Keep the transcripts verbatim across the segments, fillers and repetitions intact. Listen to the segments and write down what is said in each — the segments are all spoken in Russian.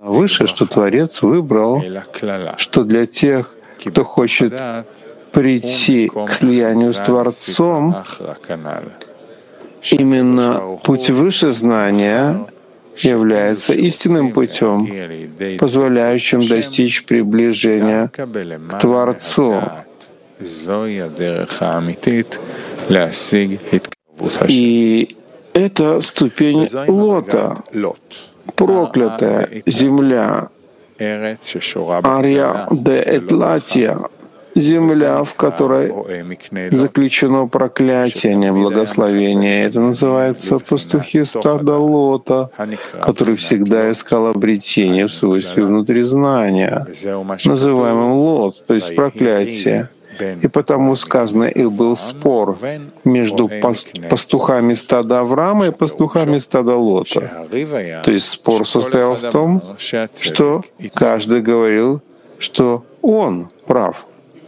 выше, что Творец выбрал, что для тех, кто хочет прийти к слиянию с Творцом, именно путь выше знания является истинным путем, позволяющим достичь приближения к Творцу. И это ступень Лота, проклятая земля, Арья де Этлатия, земля, в которой заключено проклятие, не благословение. Это называется пастухи стада Лота, который всегда искал обретение в свойстве внутризнания, называемым Лот, то есть проклятие. И потому сказано, их был спор между пастухами стада Авраама и пастухами стада Лота. То есть спор состоял в том, что каждый говорил, что он прав.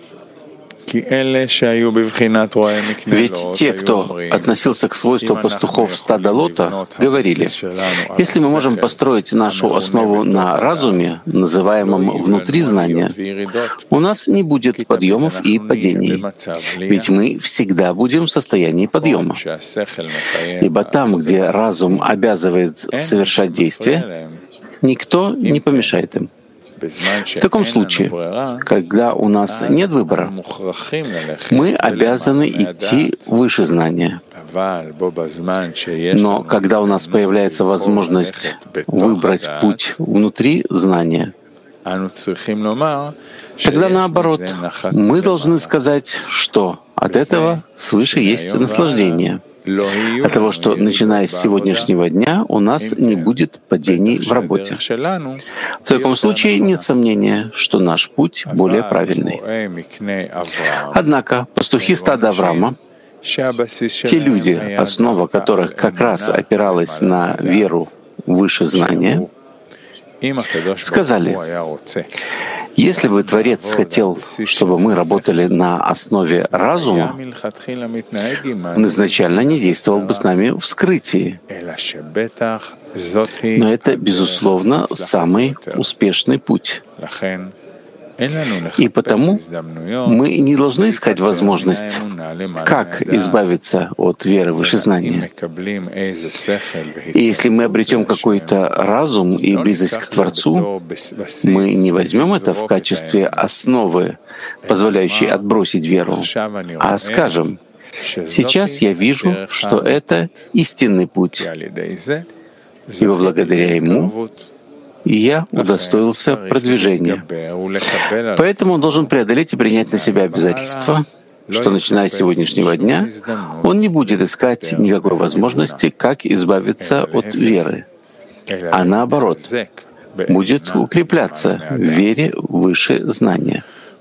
Ведь те, кто относился к свойству пастухов стада Лота, говорили, если мы можем построить нашу основу на разуме, называемом внутри знания, у нас не будет подъемов и падений, ведь мы всегда будем в состоянии подъема. Ибо там, где разум обязывает совершать действия, никто не помешает им. В таком случае, когда у нас нет выбора, мы обязаны идти выше знания. Но когда у нас появляется возможность выбрать путь внутри знания, тогда наоборот, мы должны сказать, что от этого свыше есть наслаждение. От того, что, начиная с сегодняшнего дня, у нас не будет падений в работе. В таком случае нет сомнения, что наш путь более правильный. Однако пастухи стада Авраама, те люди, основа которых как раз опиралась на веру выше знания, сказали, если бы Творец хотел, чтобы мы работали на основе разума, он изначально не действовал бы с нами в скрытии. Но это, безусловно, самый успешный путь. И потому мы не должны искать возможность, как избавиться от веры выше знания. И если мы обретем какой-то разум и близость к Творцу, мы не возьмем это в качестве основы, позволяющей отбросить веру, а скажем, сейчас я вижу, что это истинный путь, ибо благодаря ему я удостоился продвижения. Поэтому он должен преодолеть и принять на себя обязательства, что, начиная с сегодняшнего дня, он не будет искать никакой возможности, как избавиться от веры, а наоборот, будет укрепляться в вере выше знания.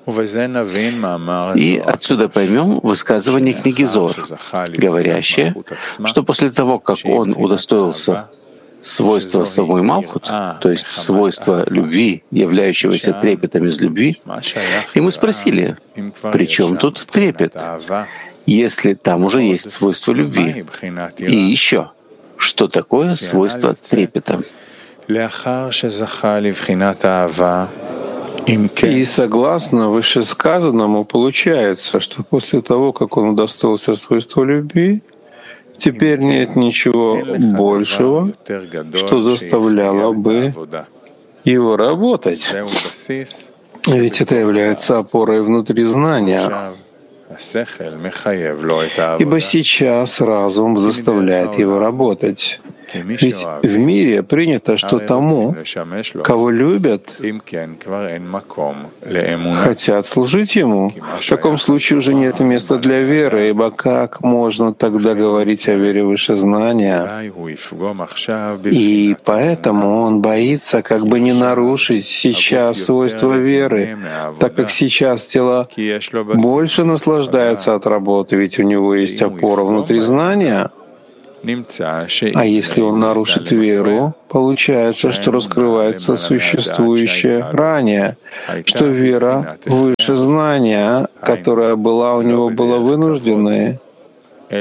И отсюда поймем высказывание книги Зоар, говорящее, что после того, как он удостоился свойство самой Малхут, то есть свойство любви, являющегося трепетом из любви, и мы спросили, при чем тут трепет, если там уже есть свойство любви? И еще, что такое свойство трепета? И согласно вышесказанному, получается, что после того, как он удостоился свойства любви, теперь нет ничего большего, что заставляло бы его работать. Ведь это является опорой внутри знания. Ибо сейчас разум заставляет его работать. Ведь в мире принято, что тому, кого любят, хотят служить ему. В таком случае уже нет места для веры, ибо как можно тогда говорить о вере выше знания? И поэтому он боится как бы не нарушить сейчас свойства веры, так как сейчас тело больше наслаждается от работы, ведь у него есть опора внутри знания. А если он нарушит веру, получается, что раскрывается существующее ранее, что вера выше знания, которая была у него, была вынужденной. То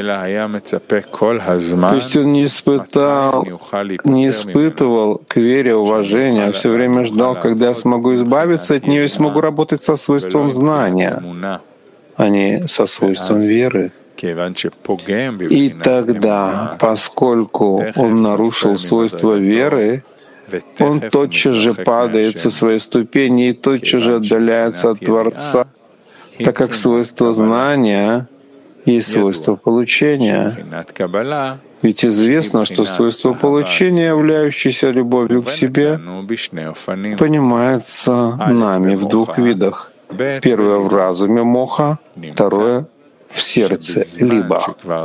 есть он не испытал, не испытывал к вере уважения, а все время ждал, когда я смогу избавиться от нее и смогу работать со свойством знания, а не со свойством веры. И тогда, поскольку он нарушил свойство веры, он тотчас же падает со своей ступени и тотчас же отдаляется от Творца, так как свойство знания есть свойство получения. Ведь известно, что свойство получения, являющееся любовью к себе, понимается нами в двух видах. Первое — в разуме моха, второе — в сердце либо.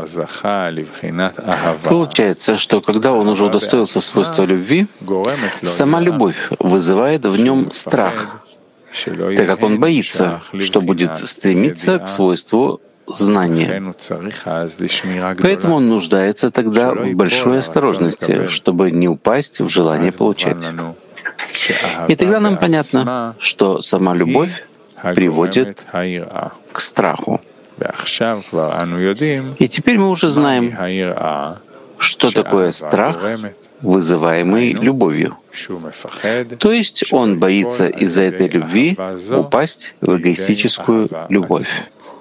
Получается, что когда он уже удостоился свойства любви, сама любовь вызывает в нем страх, так как он боится, что будет стремиться к свойству знания. Поэтому он нуждается тогда в большой осторожности, чтобы не упасть в желание получать. И тогда нам понятно, что сама любовь приводит к страху. И теперь мы уже знаем, что такое страх, вызываемый любовью. То есть он боится из-за этой любви упасть в эгоистическую любовь.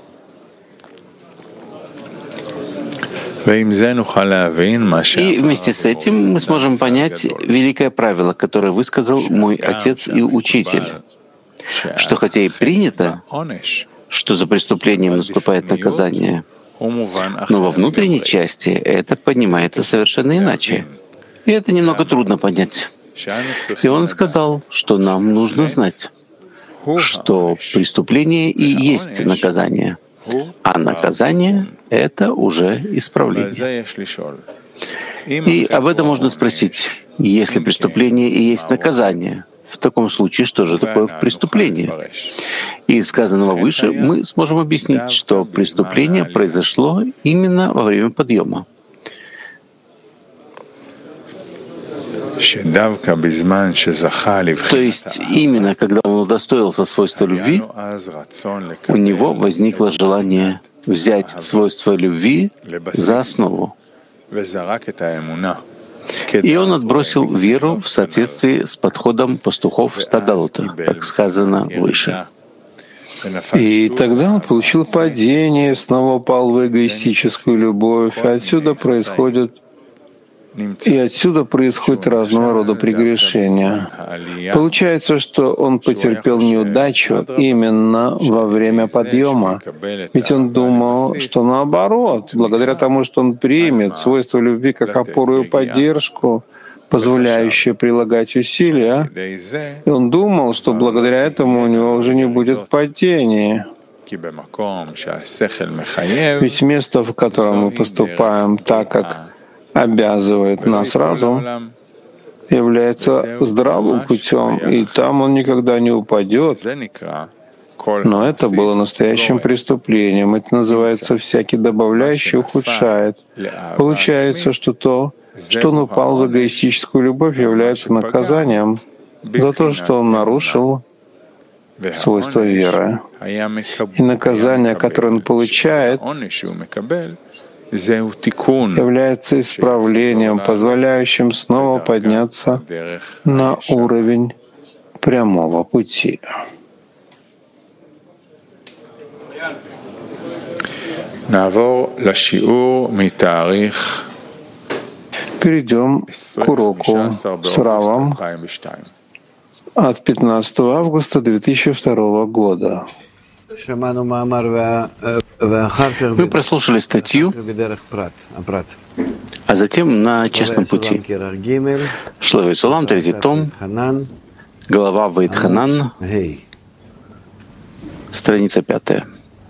И вместе с этим мы сможем понять великое правило, которое высказал мой отец и учитель, что хотя и принято, что за преступлением наступает наказание, но во внутренней части это поднимается совершенно иначе. И это немного трудно понять. И он сказал, что нам нужно знать, что преступление и есть наказание, а наказание — это уже исправление. И об этом можно спросить, если преступление и есть наказание, в таком случае что же такое преступление? И из сказанного выше мы сможем объяснить, что преступление произошло именно во время подъема. То есть именно когда он удостоился свойства любви, у него возникло желание взять свойство любви за основу. И он отбросил веру в соответствии с подходом пастухов стада Лота, как сказано выше. И тогда он получил падение, снова упал в эгоистическую любовь. И отсюда происходит И отсюда происходят разного рода прегрешения. Получается, что он потерпел неудачу именно во время подъема. Ведь он думал, что наоборот, благодаря тому, что он примет свойство любви как опору и поддержку, позволяющее прилагать усилия, и он думал, что благодаря этому у него уже не будет падений. Ведь место, в котором мы поступаем так, как обязывает нас разум, является здравым путем, и там он никогда не упадет. Но это было настоящим преступлением. Это называется «всякий добавляющий ухудшает». Получается, что то, что он упал в эгоистическую любовь, является наказанием за то, что он нарушил свойства веры. И наказание, которое он получает, является исправлением, позволяющим снова подняться на уровень прямого пути. Перейдем к уроку с Равом от пятнадцатого августа две тысячи второго года. Мы прослушали статью, а затем на частном пути. Шловей Сулам, третий том, глава Ваидханан, страница пятая.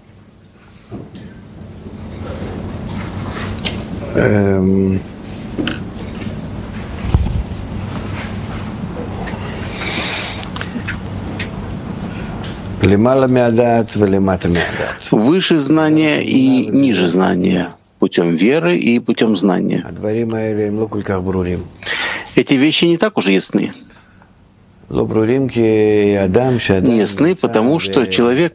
Выше знания и ниже знания, путем веры и путем знания. Эти вещи не так уж ясны. Не ясны, потому что человек,